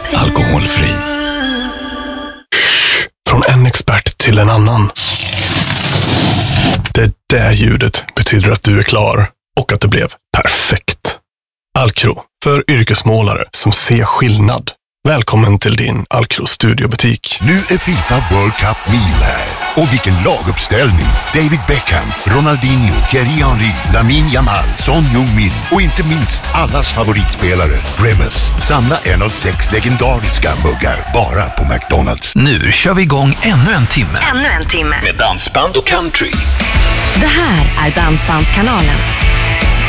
Alkoholfri. Från en expert till en annan. Det där ljudet betyder att du är klar och att det blev perfekt. Alcro, för yrkesmålare som ser skillnad. Välkommen till din Alcro studiobutik. Nu är FIFA World Cup Mil här. Och vilken laguppställning! David Beckham, Ronaldinho, Thierry Henry, Lamine Yamal, Son Heung-min och inte minst allas favoritspelare, Grimace. Samla en av 6 legendariska muggar bara på McDonalds. Nu kör vi igång ännu en timme. Ännu en timme. Med dansband och country. Det här är Dansbandskanalen.